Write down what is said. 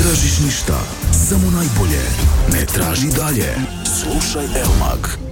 tražiš ništa, samo najbolje. Ne traži dalje. Slušaj Elmag.